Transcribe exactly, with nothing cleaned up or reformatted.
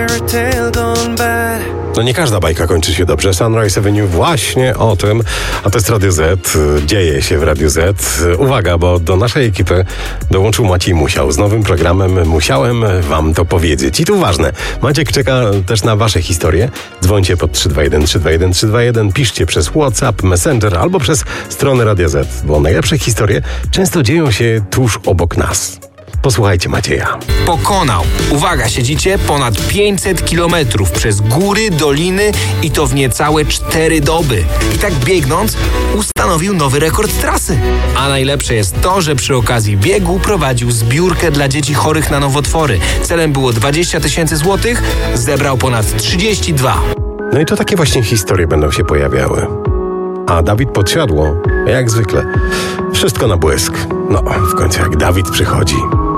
No nie każda bajka kończy się dobrze. Sunrise Avenue właśnie o tym, a to jest Radio Z, dzieje się w Radio Z. Uwaga, bo do naszej ekipy dołączył Maciej Musiał z nowym programem Musiałem wam to powiedzieć. I tu ważne, Maciek czeka też na wasze historie. Dzwońcie pod trzy dwa jeden trzy dwa jeden trzy dwa jeden, piszcie przez WhatsApp, Messenger albo przez stronę Radia Z, bo najlepsze historie często dzieją się tuż obok nas. Posłuchajcie Macieja. Pokonał, uwaga, siedzicie, ponad pięćset kilometrów przez góry, doliny i to w niecałe cztery doby. I tak biegnąc ustanowił nowy rekord trasy. A najlepsze jest to, że przy okazji biegu prowadził zbiórkę dla dzieci chorych na nowotwory. Celem było dwadzieścia tysięcy złotych, zebrał ponad trzydzieści dwa. No i to takie właśnie historie będą się pojawiały. A Dawid Podsiadło, jak zwykle, wszystko na błysk. No, w końcu jak Dawid przychodzi.